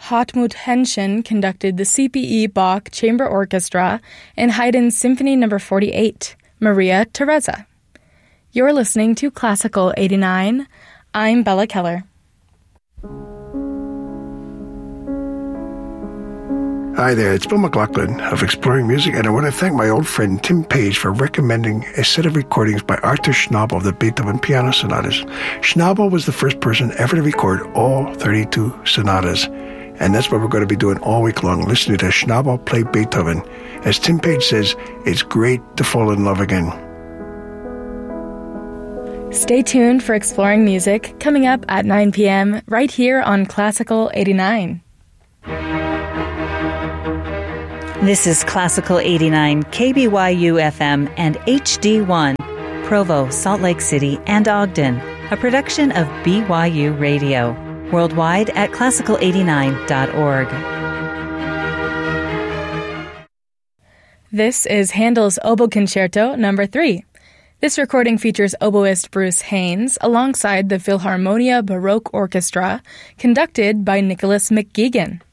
Hartmut Henschen conducted the C.P.E. Bach Chamber Orchestra and Haydn's Symphony No. 48, Maria Theresa. You're listening to Classical 89. I'm Bella Keller. Hi there, it's Bill McLaughlin of Exploring Music, and I want to thank my old friend Tim Page for recommending a set of recordings by Arthur Schnabel of the Beethoven Piano Sonatas. Schnabel was the first person ever to record all 32 sonatas, and that's what we're going to be doing all week long, listening to Schnabel play Beethoven. As Tim Page says, it's great to fall in love again. Stay tuned for Exploring Music coming up at 9 p.m. right here on Classical 89. This is Classical 89, KBYU-FM and HD1, Provo, Salt Lake City, and Ogden, a production of BYU Radio, worldwide at classical89.org. This is Handel's Oboe Concerto No. 3. This recording features oboist Bruce Haynes alongside the Philharmonia Baroque Orchestra, conducted by Nicholas McGuigan.